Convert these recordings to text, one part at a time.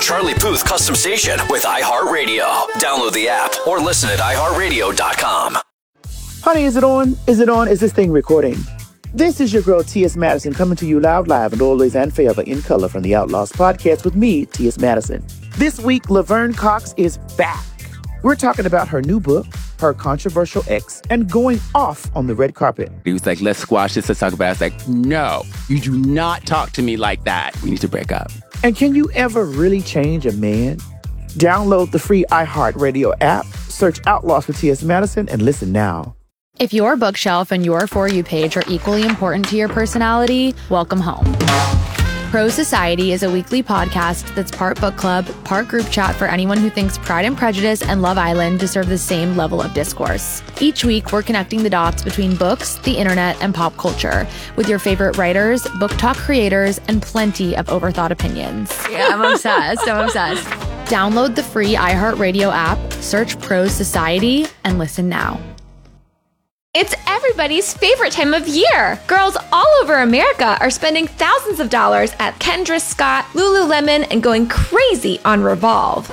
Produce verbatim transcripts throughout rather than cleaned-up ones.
Charlie Puth custom station with iHeartRadio. Download the app or listen at i heart radio dot com. Honey, is it on? Is it on? Is this thing recording? This is your girl, T S. Madison, coming to you loud, live, and always and forever in color from the Outlaws podcast with me, T S. Madison. This week, Laverne Cox is back. We're talking about her new book, her controversial ex, and going off on the red carpet. He was like, let's squash this, let's talk about it. I was like, no, you do not talk to me like that. We need to break up. And can you ever really change a man? Download the free iHeartRadio app, search Outlaws for T S. Madison, and listen now. If your bookshelf and your For You page are equally important to your personality, welcome home. Prose Society is a weekly podcast that's part book club, part group chat for anyone who thinks Pride and Prejudice and Love Island deserve the same level of discourse. Each week, we're connecting the dots between books, the internet, and pop culture with your favorite writers, book talk creators, and plenty of overthought opinions. Yeah, I'm obsessed. I'm obsessed. Download the free iHeartRadio app, search Prose Society, and listen now. It's everybody's favorite time of year. Girls all over America are spending thousands of dollars at Kendra Scott, Lululemon, and going crazy on Revolve.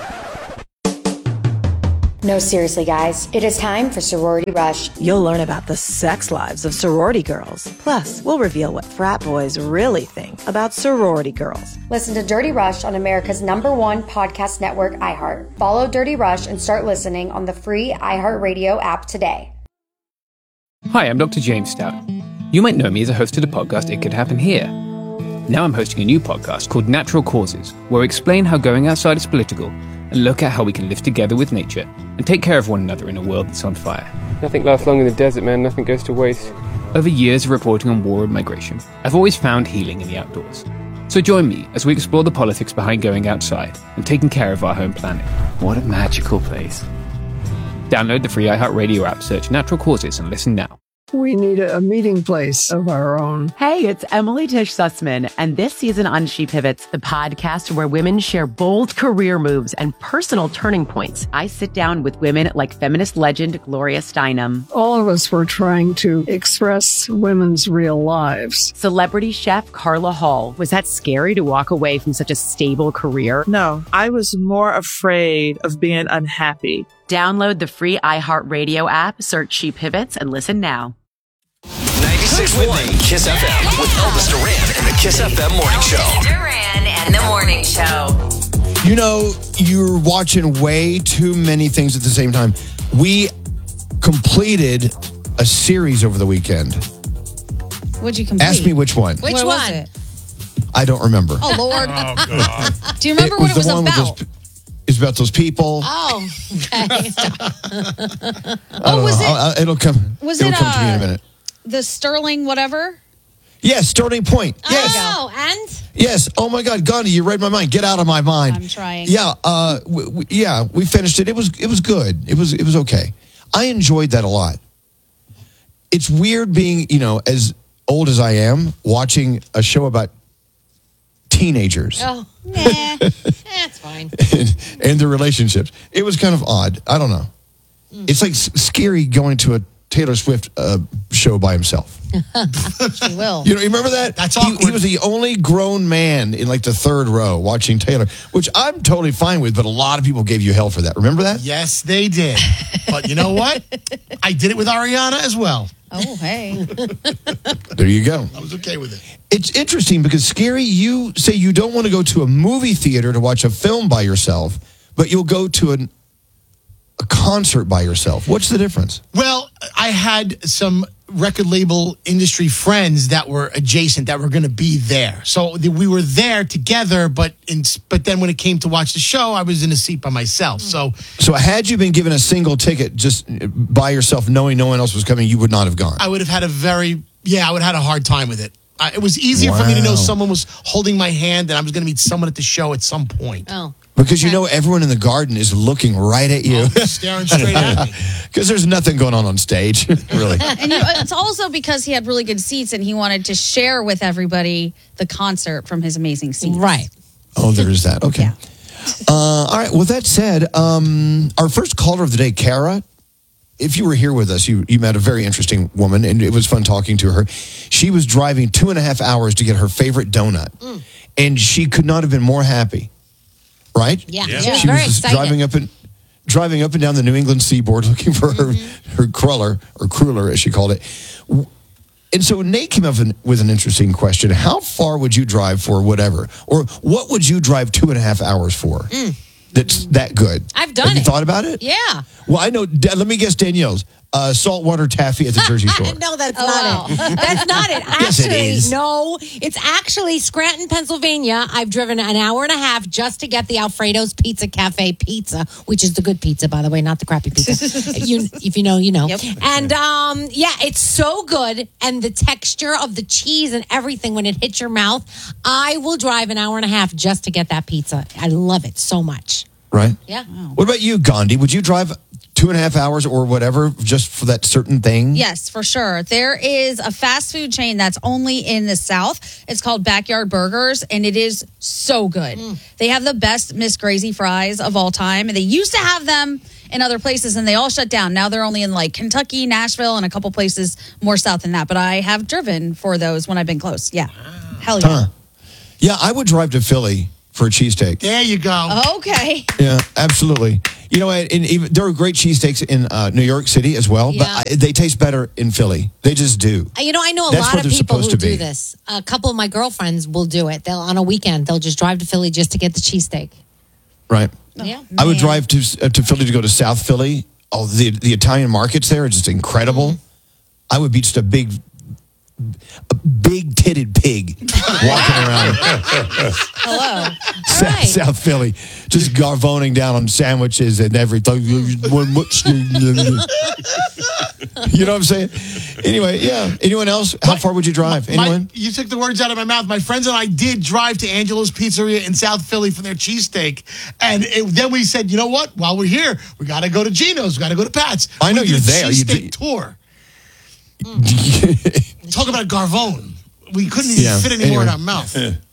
No, seriously, guys. It is time for Sorority Rush. You'll learn about the sex lives of sorority girls. Plus, we'll reveal what frat boys really think about sorority girls. Listen to Dirty Rush on America's number one podcast network, iHeart. Follow Dirty Rush and start listening on the free iHeartRadio app today. Hi, I'm Doctor James Stout. You might know me as a host of the podcast It Could Happen Here. Now I'm hosting a new podcast called Natural Causes, where I explain how going outside is political and look at how we can live together with nature and take care of one another in a world that's on fire. Nothing lasts long in the desert, man. Nothing goes to waste. Over years of reporting on war and migration, I've always found healing in the outdoors. So join me as we explore the politics behind going outside and taking care of our home planet. What a magical place. Download the free iHeartRadio app, search Natural Causes, and listen now. We need a, a meeting place of our own. Hey, it's Emily Tish Sussman, and this season on She Pivots, the podcast where women share bold career moves and personal turning points. I sit down with women like feminist legend Gloria Steinem. All of us were trying to express women's real lives. Celebrity chef Carla Hall. Was that scary to walk away from such a stable career? No, I was more afraid of being unhappy. Download the free iHeartRadio app, search She Pivots, and listen now. ninety-six point one Kiss F M with Elvis Duran and the Kiss F M Morning Show. Elvis Duran and the Morning Show. You know, you're watching way too many things at the same time. We completed a series over the weekend. What'd you complete? Ask me which one. Which what one? Was it? I don't remember. Oh, Lord. Oh, God. Do you remember it what was it was about? Those, it's about those people. Oh, okay. oh, was it? I'll, it'll come. Was it'll it come uh, to me in a minute. The Sterling whatever? Yes, Sterling Point. Yes. Oh, and? Yes. Oh my God, Gandhi, you read my mind. Get out of my mind. I'm trying. Yeah. Uh. We, we, yeah. We finished it. It was. It was good. It was. It was okay. I enjoyed that a lot. It's weird being, you know, as old as I am, watching a show about teenagers. Oh, nah. That's fine. and, and their relationships. It was kind of odd. I don't know. Mm. It's like s- scary going to a Taylor Swift uh, show by himself. She will. You know, you remember that? That's awkward. He, he was the only grown man in like the third row watching Taylor, which I'm totally fine with, but a lot of people gave you hell for that. Remember that? Yes, they did. But you know what? I did it with Ariana as well. Oh, hey. There you go. I was okay with it. It's interesting because, Scary, you say you don't want to go to a movie theater to watch a film by yourself, but you'll go to an, a concert by yourself. What's the difference? Well, I had some record label industry friends that were adjacent that were going to be there. So we were there together, but in, but then when it came to watch the show, I was in a seat by myself. So So had you been given a single ticket just by yourself, knowing no one else was coming, you would not have gone? I would have had a very, yeah, I would have had a hard time with it. I, it was easier Wow. for me to know someone was holding my hand and I was going to meet someone at the show at some point. Oh. Because you know everyone in the garden is looking right at you. Oh, staring straight at me. Because there's nothing going on on stage, really. And you, it's also because he had really good seats and he wanted to share with everybody the concert from his amazing seats. Right. Oh, there is that. Okay. Yeah. Uh, all right. With that said, um, our first caller of the day, Kara, if you were here with us, you, you met a very interesting woman, and it was fun talking to her. She was driving two and a half hours to get her favorite donut, mm. and she could not have been more happy. right? Yeah. Yeah. She was She very was excited. driving up and driving up and down the New England seaboard looking for her her cruller or cruller as she called it. And so Nate came up in- with an interesting question: how far would you drive for whatever, or what would you drive two and a half hours for? That's that good. I've done Have you it. thought about it? Yeah. Well, I know. Da- Let me guess, Danielle's uh, saltwater taffy at the Jersey Shore. No, that's Oh, not it. That's not it. Yes, it Actually, is. no. It's actually Scranton, Pennsylvania. I've driven an hour and a half just to get the Alfredo's Pizza Cafe pizza, which is the good pizza, by the way, not the crappy pizza. you, if you know, you know. Yep. And um, yeah, it's so good, and the texture of the cheese and everything when it hits your mouth. I will drive an hour and a half just to get that pizza. I love it so much. Right? Yeah. What about you, Gandhi? Would you drive two and a half hours or whatever just for that certain thing? Yes, for sure. There is a fast food chain that's only in the South. It's called Backyard Burgers, and it is so good. They have the best Miss Grazy fries of all time. And they used to have them in other places, and they all shut down. Now they're only in like Kentucky, Nashville, and a couple places more south than that. But I have driven for those when I've been close. Yeah. Hell yeah. Huh. Yeah, I would drive to Philly for a cheesesteak. There you go. Okay. Yeah, absolutely. You know, and even there are great cheesesteaks in uh, New York City as well, Yeah. but I, they taste better in Philly. They just do. You know, I know a That's lot what of they're people who supposed to do be. this. A couple of my girlfriends will do it. They'll on a weekend they'll just drive to Philly just to get the cheesesteak. Right. Yeah. I would drive to uh, to Philly to go to South Philly. Oh, the the Italian markets there are just incredible. Mm-hmm. I would be just a big, a big titted pig walking around Hello. South, South Philly, just garvoning down on sandwiches and everything. You know what I'm saying? Anyway, yeah. Anyone else? How far would you drive? My- Anyone? you took the words out of my mouth. My friends and I did drive to Angelo's Pizzeria in South Philly for their cheesesteak. And it, then we said, you know what? While we're here, we got to go to Gino's. We got to go to Pat's. I know We did you're a there. You Cheesesteak did- tour. Talk about a garvone. We couldn't even Yeah, fit any more in anyway. our mouth.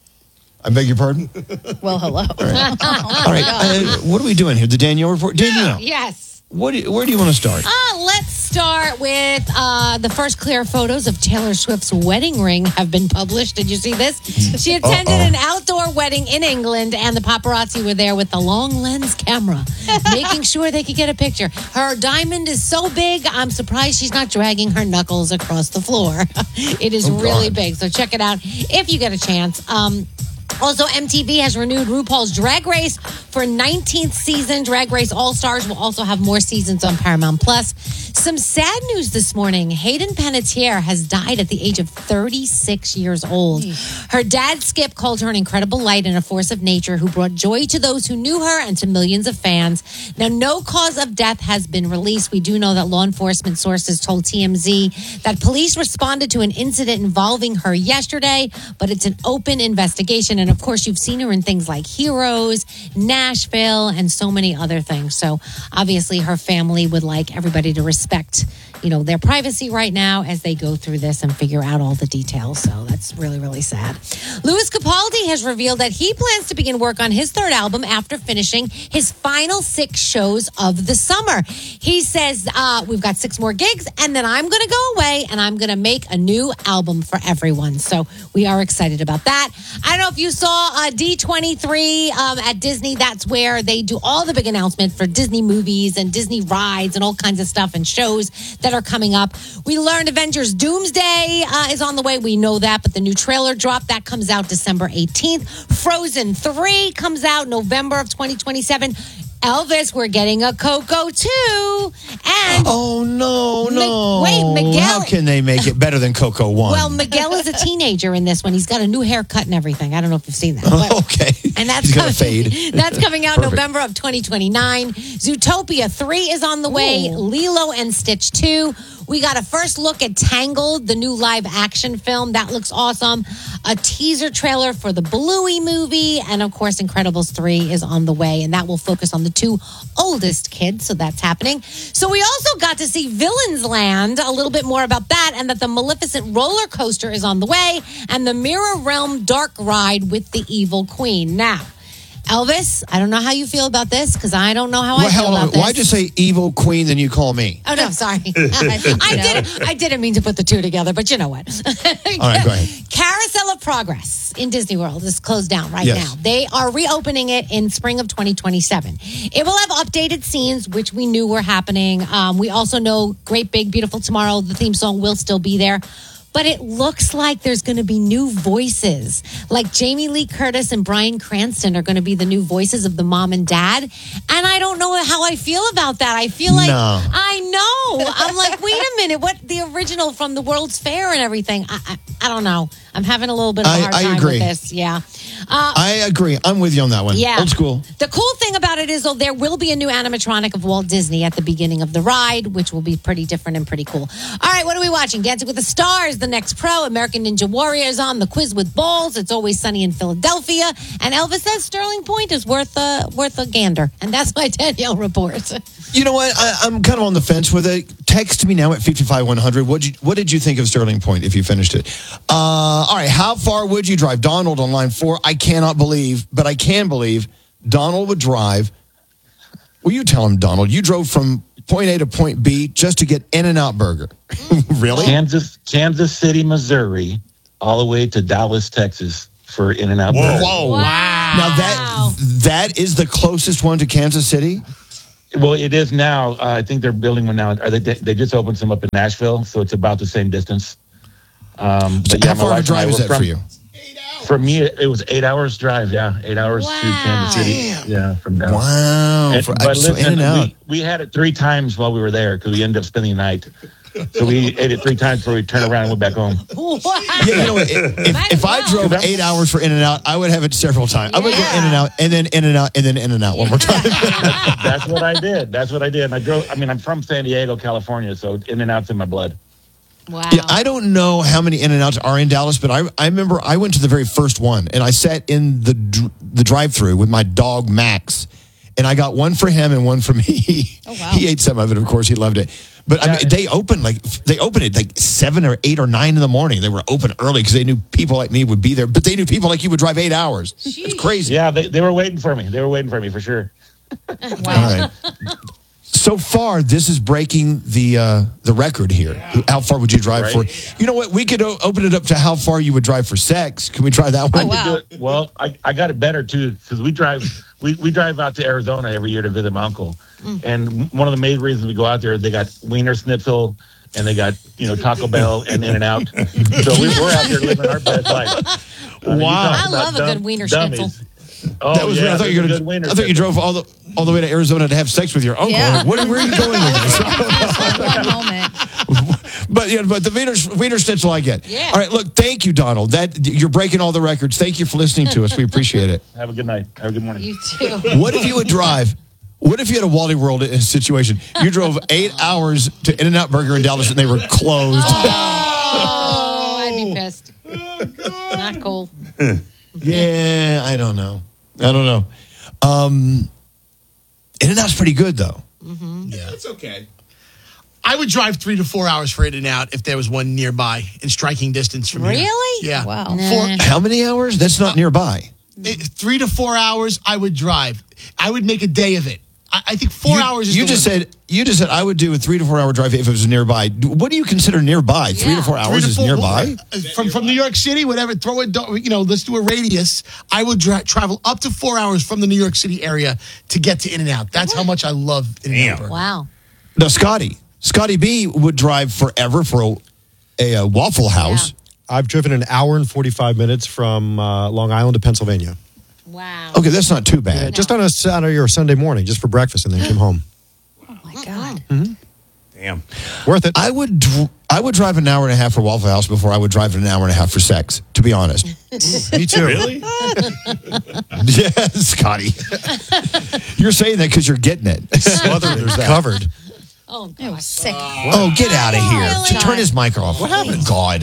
I beg your pardon? Well, hello. All right. Uh, what are we doing here? The Danielle report? Danielle, Yes. what do you, where do you want to start? Uh, let's start with uh, the first clear photos of Taylor Swift's wedding ring have been published. Did you see this? She attended Uh-oh. an outdoor wedding in England, and the paparazzi were there with the long lens camera, making sure they could get a picture. Her diamond is so big, I'm surprised she's not dragging her knuckles across the floor. It is Oh, really God. big, so check it out if you get a chance. Um, Also, M T V has renewed RuPaul's Drag Race for nineteenth season. Drag Race All-Stars will also have more seasons on Paramount Plus. Some sad news this morning. Hayden Panettiere has died at the age of thirty-six years old. Her dad, Skip, called her an incredible light and a force of nature who brought joy to those who knew her and to millions of fans. Now, no cause of death has been released. We do know that law enforcement sources told T M Z that police responded to an incident involving her yesterday, but it's an open investigation. And of course, you've seen her in things like Heroes, Nashville, and so many other things. So obviously, her family would like everybody to respect, you know, their privacy right now as they go through this and figure out all the details. So that's really, really sad. Louis Capaldi has revealed that he plans to begin work on his third album after finishing his final six shows of the summer. He says, uh, we've got six more gigs, and then I'm going to go away and I'm going to make a new album for everyone. So we are excited about that. I don't know if you saw uh, D twenty-three um, at Disney. That's where they do all the big announcements for Disney movies and Disney rides and all kinds of stuff and shows that are coming up. We learned Avengers Doomsday uh, is on the way. We know that, but the new trailer drop, that comes out December eighteenth. Frozen three comes out November of twenty twenty-seven. Elvis, we're getting a Coco too. And Oh, no, no. wait, Miguel- How can they make it better than Coco one? well, Miguel is a teenager in this one. He's got a new haircut and everything. I don't know if you've seen that. But- okay. And that's He's got a coming, fade. that's coming out Perfect. November of twenty twenty-nine. Zootopia three is on the way. Lilo and Stitch two. We got a first look at Tangled, the new live action film. That looks awesome. A teaser trailer for the Bluey movie. And of course, Incredibles three is on the way. And that will focus on the two oldest kids. So that's happening. So we also got to see Villains Land, a little bit more about that. And that the Maleficent roller coaster is on the way. And the Mirror Realm Dark Ride with the Evil Queen. Now, Elvis, I don't know how you feel about this because I don't know how Well, I feel hold on. about this. Why'd you say evil queen, then you call me? Oh no, sorry. I didn't. I didn't mean to put the two together, but you know what? All right, go ahead. Carousel of Progress in Disney World is closed down right Yes. now. They are reopening it in spring of twenty twenty-seven. It will have updated scenes, which we knew were happening. Um, we also know Great Big Beautiful Tomorrow, the theme song will still be there. But it looks like there's going to be new voices. Like Jamie Lee Curtis and Bryan Cranston are going to be the new voices of the mom and dad. And I don't know how I feel about that. I feel like, No. I know. I'm like, wait a minute. What the original from the World's Fair and everything? I, I, I don't know. I'm having a little bit of a I- hard I time agree. with this. Yeah. Uh, I agree. I'm with you on that one. yeah. Old school. The cool thing about it is, though, there will be a new animatronic of Walt Disney at the beginning of the ride, which will be pretty different and pretty cool. All right, what are we watching? Dancing with the Stars, The Next Pro, American Ninja Warriors on, The Quiz with Balls, It's Always Sunny in Philadelphia, and Elvis says Sterling Point is worth a, worth a gander. And that's my Danielle report. You know what? I, I'm kind of on the fence with it. Text me now at fifty-five one hundred. What did you, what did you think of Sterling Point if you finished it? Uh, all right. How far would you drive? Donald on line four. I cannot believe, but I can believe Donald would drive. Will you tell him, Donald, you drove from point A to point B just to get In-N-Out Burger. Really? Kansas, Kansas City, Missouri, all the way to Dallas, Texas for In-N-Out Burger. Whoa. Wow. Now that that is the closest one to Kansas City? Well, it is now. Uh, I think they're building one now. Are they, they just opened some up in Nashville, so it's about the same distance. Um, but How yeah, my far of a wife and I drive is were that from- for you? For me, it was eight hours drive. Yeah, eight hours to Kansas City. Yeah, from Dallas. Wow. And- For- but so listen, In-N-Out. we, we had it three times while we were there because we ended up spending the night. So we ate it three times before we turned around and went back home. Yeah, you know what? If, if I drove eight hours for In-N-Out, I would have it several times. I would go In-N-Out and then In-N-Out and then In-N-Out one more time. That's what I did. That's what I did. And I drove. I mean, I'm from San Diego, California, so In-N-Out's in my blood. Wow. Yeah, I don't know how many In-N-Outs are in Dallas, but I I remember I went to the very first one and I sat in the dr- the drive-through with my dog Max, and I got one for him and one for me. Oh, wow. He ate some of it, of course. He loved it. But I mean, they opened like they opened it like seven or eight or nine in the morning. They were open early because they knew people like me would be there. But they knew people like you would drive eight hours. It's crazy. Yeah, they, they were waiting for me. They were waiting for me for sure. All right. So far, this is breaking the uh, the record here. How far would you drive Right. for? You know what? We could o- open it up to how far you would drive for sex. Can we try that one? I could do it. Well, I, I got it better too because we drive we, we drive out to Arizona every year to visit my uncle, and one of the main reasons we go out there, they got Wiener Schnitzel and they got you know Taco Bell and In-N-Out. So we, we're out there living our best life. Uh, you Wow. talk I about love a dumb- good Wiener dummies. Schnitzel. Oh, that was yeah, I thought you were those are gonna, good I thought you wieners. drove all the all the way to Arizona to have sex with your uncle. Yeah. What, where are you going with this? moment. But yeah, but the Wiener, Wiener Schnitzel I get. Yeah. All right, look, thank you, Donald. That you're breaking all the records. Thank you for listening to us. We appreciate it. Have a good night. Have a good morning. You too. What if you would drive? What if you had a Wally World situation? You drove eight hours to In-N-Out Burger in Dallas and they were closed. Oh, I'd be pissed. Not cool. Yeah, I don't know. I don't know. Um, In-N-Out's pretty good though. Yeah, it's okay. I would drive three to four hours for In-N-Out if there was one nearby in striking distance from here. Really? Yeah. Wow. Four, How many hours? That's not nearby. eh, three to four hours, I would drive. I would make a day of it. I, I think four you, hours is You the just limit. said you just said I would do a three to four hour drive if it was nearby. What do you consider nearby? Three Yeah. to four Three hours to is four- nearby. uh, From from New York City, whatever, throw it, you know, let's do a radius. I would dra- travel up to four hours from the New York City area to get to In-N-Out. That's how much I love In-N-Out. Burger. Wow. Now, Scotty, Scotty B would drive forever for a, a, uh Waffle House. I've driven an hour and forty-five minutes from uh, Long Island to Pennsylvania. Wow. Okay, that's not too bad. Yeah, just on a Saturday or Sunday morning, just for breakfast, and then came home. Oh my God. Damn. Worth it. I would dr- I would drive an hour and a half for Waffle House before I would drive an hour and a half for sex, to be honest. Me too. Really? Yeah, Scotty. You're saying that because you're getting it. Smothered and covered. Oh, God. Sick. Oh, get out of here. Really? To turn his mic off. What happened? God.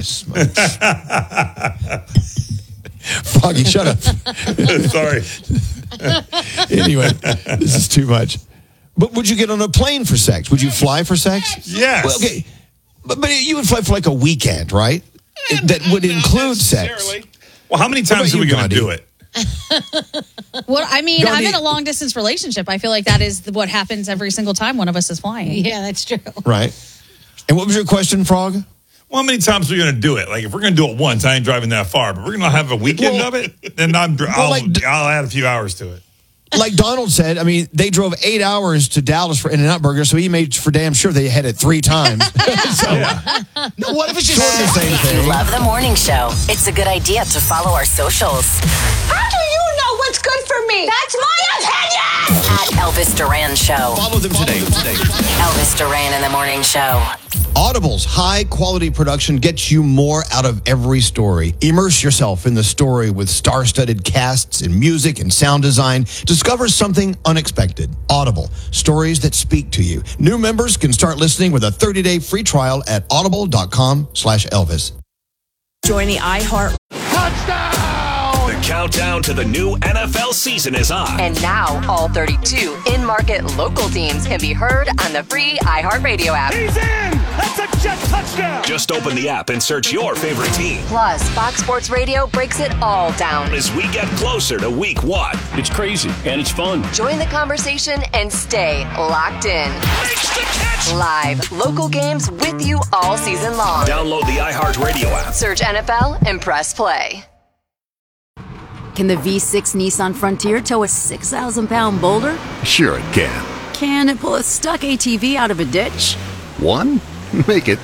Foggy, shut up. Sorry. Anyway, this is too much. But would you get on a plane for sex? Would you fly for sex? Yes. Well, okay. But, but you would fly for like a weekend, right? That would include sex. Well, how many What times about are we you, going to Gandhi? do it? What I mean, Gandhi- I'm in a long distance relationship. I feel like that is what happens every single time one of us is flying. Yeah, that's true. Right. And what was your question, Frog? Well, how many times are we going to do it? Like, if we're going to do it once, I ain't driving that far. But we're going to have a weekend Well- of it, then I'm, dr- Well, I'll, like- I'll add a few hours to it. Like Donald said, I mean, they drove eight hours to Dallas for In-N-Out Burger, so he made for damn sure they had it three times. So, No, what if it's just sort of the same If you thing. love the morning show, it's a good idea to follow our socials. How do you know what's good for me? That's my opinion! At Elvis Duran Show. Follow them today. Elvis Duran in the morning show. Audible's high-quality production gets you more out of every story. Immerse yourself in the story with star-studded casts and music and sound design. Discover something unexpected. Audible, stories that speak to you. New members can start listening with a thirty-day free trial at audible.com slash Elvis. Join the iHeart. The countdown to the new N F L season is on. And now, all thirty-two in-market local teams can be heard on the free iHeartRadio app. He's in! That's a jet touchdown! Just open the app and search your favorite team. Plus, Fox Sports Radio breaks it all down. As we get closer to week one. It's crazy and it's fun. Join the conversation and stay locked in. Live, local games with you all season long. Download the iHeartRadio app. Search N F L and press play. Can the V six Nissan Frontier tow a six thousand pound boulder? Sure it can. Can it pull a stuck A T V out of a ditch? One? Make it